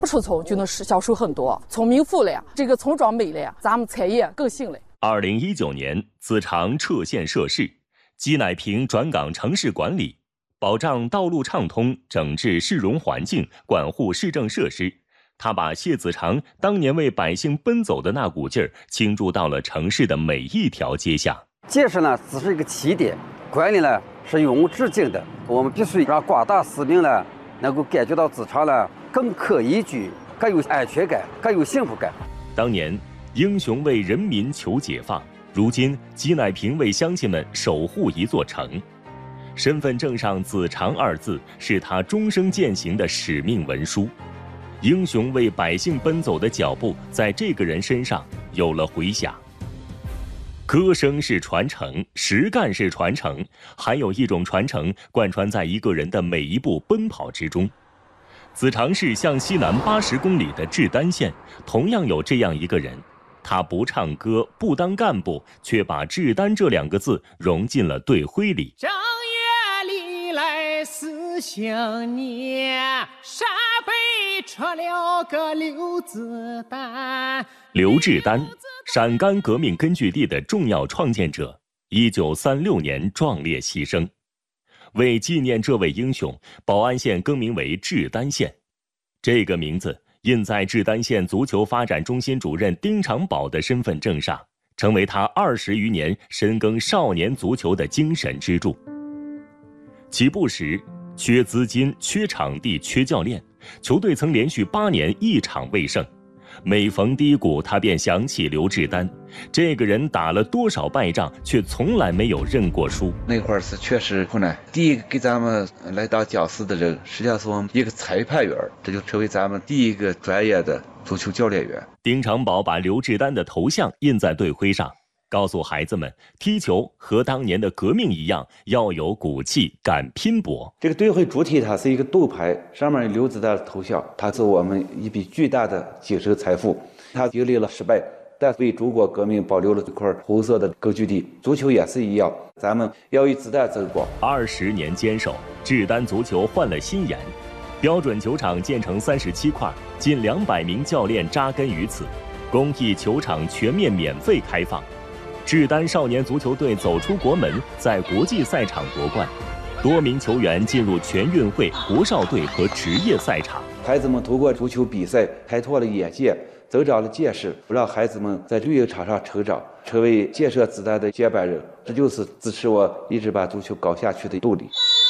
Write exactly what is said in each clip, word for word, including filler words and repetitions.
不出葱就能销售很多，葱明富了呀，这个葱庄美了呀，咱们产业更兴了。 二零一九年，子长撤县涉市，姬乃平转岗城市管理，保障道路畅通，整治市容环境，管护市政设施。他把谢子长当年为百姓奔走的那股劲儿倾注到了城市的每一条街巷。 建设呢只是一个起点，管理呢是永无止境的。我们必须让广大市民呢能够感觉到子长呢更可宜居，更有安全感，更有幸福感。 当年英雄为人民求解放，如今姬乃平为乡亲们守护一座城。身份证上子长二字是他终生践行的使命文书。英雄为百姓奔走的脚步在这个人身上有了回响。歌声是传承，实干是传承，还有一种传承贯穿在一个人的每一步奔跑之中。子长市向西南八十公里的志丹县，同样有这样一个人，他不唱歌，不当干部，却把志丹这两个字融进了队徽里。 正月里来思乡年，陕北出了个刘子丹。 刘志丹，陕甘革命根据地的重要创建者，一九三六年壮烈牺牲。为纪念这位英雄，宝安县更名为志丹县。这个名字印在志丹县足球发展中心主任丁长宝的身份证上，成为他二十余年深耕少年足球的精神支柱。起步时，缺资金、缺场地、缺教练，球队曾连续八年一场未胜。每逢低谷，他便想起刘志丹，这个人打了多少败仗，却从来没有认过输。 那会儿是确实困难。第一个给咱们来当讲师的人，实际上是我们一个裁判员，这就成为咱们第一个专业的足球教练员。 丁长宝把刘志丹的头像印在队徽上，告诉孩子们，踢球和当年的革命一样，要有骨气，敢拼搏。 这个队徽主体它是一个斗牌，上面有刘子丹的头像，它是我们一笔巨大的精神财富。它经历了失败，但为中国革命保留了这块红色的根据地。足球也是一样，咱们要与子弹争光。 二十年坚守，志丹足球换了新颜，标准球场建成三十七块，近两百名教练扎根于此，公益球场全面免费开放。志丹少年足球队走出国门，在国际赛场夺冠，多名球员进入全运会、国少队和职业赛场。 孩子们通过足球比赛开拓了眼界，增长了见识，让孩子们在绿茵场上成长，成为建设子弹的接班人。这就是支持我一直把足球搞下去的动力。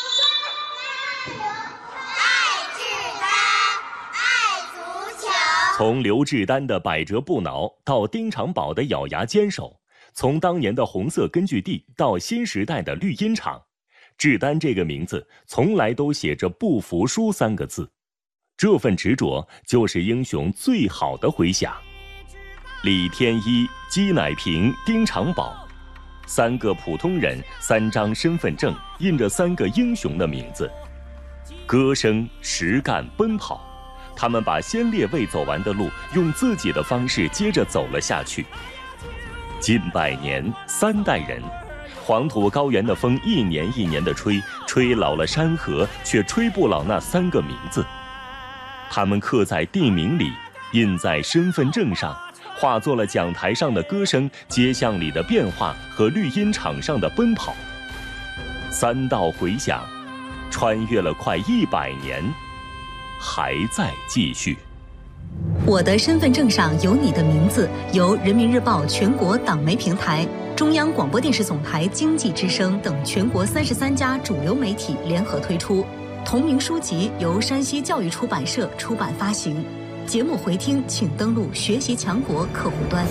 从刘志丹的百折不挠到丁长宝的咬牙坚守，从当年的红色根据地到新时代的绿茵场，志丹这个名字从来都写着不服输三个字。这份执着就是英雄最好的回响。李天一、姬乃平、丁长宝，三个普通人，三张身份证，印着三个英雄的名字。歌声、实干、奔跑，他们把先烈未走完的路，用自己的方式接着走了下去。近百年，三代人，黄土高原的风一年一年的吹，吹老了山河，却吹不老那三个名字。他们刻在地名里，印在身份证上，化作了讲台上的歌声，街巷里的变化和绿茵场上的奔跑。三道回响，穿越了快一百年，还在继续。 我的身份证上有你的名字，由人民日报全国党媒平台、中央广播电视总台经济之声等全国三十三家主流媒体联合推出。同名书籍由山西教育出版社出版发行。节目回听请登录学习强国客户端。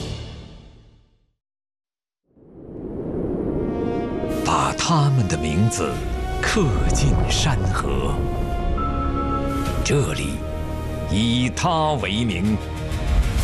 把他们的名字刻进山河，这里以他为名，